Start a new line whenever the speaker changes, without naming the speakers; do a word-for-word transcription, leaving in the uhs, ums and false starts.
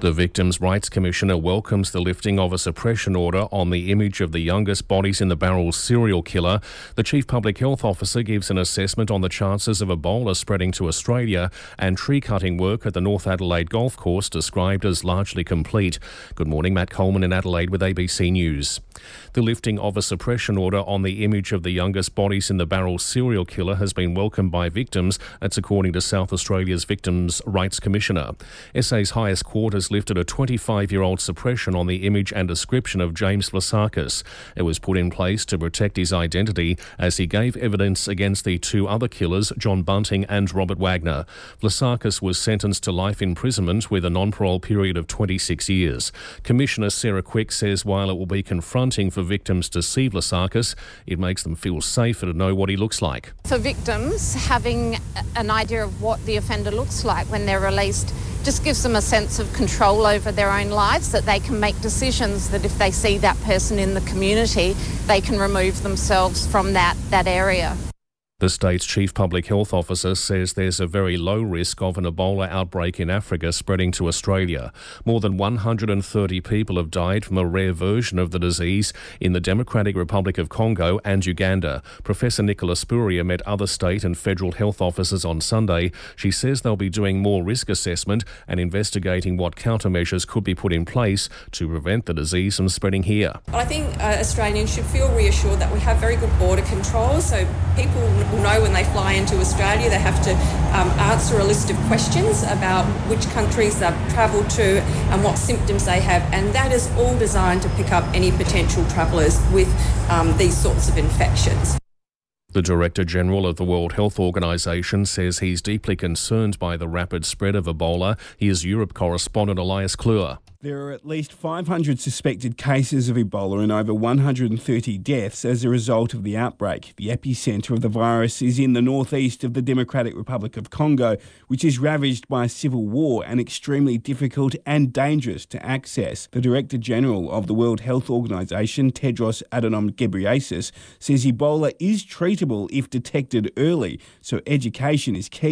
The Victims' Rights Commissioner welcomes the lifting of a suppression order on the image of the youngest bodies in the barrel serial killer. The Chief Public Health Officer gives an assessment on the chances of Ebola spreading to Australia, and tree-cutting work at the North Adelaide Golf Course described as largely complete. Good morning, Matt Coleman in Adelaide with A B C News. The lifting of a suppression order on the image of the youngest bodies in the barrel serial killer has been welcomed by victims. That's according to South Australia's Victims' Rights Commissioner. S A's highest court has lifted a twenty-five-year-old suppression on the image and description of James Vlasakis. It was put in place to protect his identity as he gave evidence against the two other killers, John Bunting and Robert Wagner. Vlasakis was sentenced to life imprisonment with a non-parole period of twenty-six years. Commissioner Sarah Quick says while it will be confronting for victims to see Vlasakis, it makes them feel safer to know what he looks like.
For victims, having an idea of what the offender looks like when they're released just gives them a sense of control over their own lives, that they can make decisions that if they see that person in the community, they can remove themselves from that, that area.
The state's Chief Public Health Officer says there's a very low risk of an Ebola outbreak in Africa spreading to Australia. More than one hundred thirty people have died from a rare version of the disease in the Democratic Republic of Congo and Uganda. Professor Nicola Spuria met other state and federal health officers on Sunday. She says they'll be doing more risk assessment and investigating what countermeasures could be put in place to prevent the disease from spreading here.
I think uh, Australians should feel reassured that we have very good border control, so people will know when they fly into Australia they have to um, answer a list of questions about which countries they've travelled to and what symptoms they have, and that is all designed to pick up any potential travellers with um, these sorts of infections.
The Director General of the World Health Organization says he's deeply concerned by the rapid spread of Ebola. Here's Europe correspondent Elias Kleur.
There are at least five hundred suspected cases of Ebola and over one hundred thirty deaths as a result of the outbreak. The epicentre of the virus is in the northeast of the Democratic Republic of Congo, which is ravaged by civil war and extremely difficult and dangerous to access. The Director General of the World Health Organization, Tedros Adhanom Ghebreyesus, says Ebola is treatable if detected early, so education is key.